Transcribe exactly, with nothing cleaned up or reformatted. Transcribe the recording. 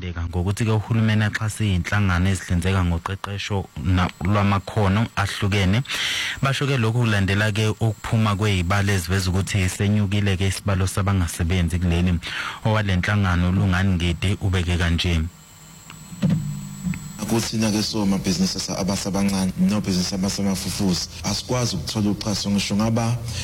kuyalindeka ngokuthi ke uhulumeni axhase inhlangano ezihlinzeka ngoqeqesho lwamakhono ahlukene. Basho ke lokhu kulandela ke ukuphuma kwezibalo eziveza ukuthi isenyukile ke isibalo sabangasebenzi kuleli owalenhlangano lungani ngede ubeke kanje. Kuthina ke so ma business abasabancane no business abasamafufusi asikwazi ukuthola uxhaso ngisho ngaba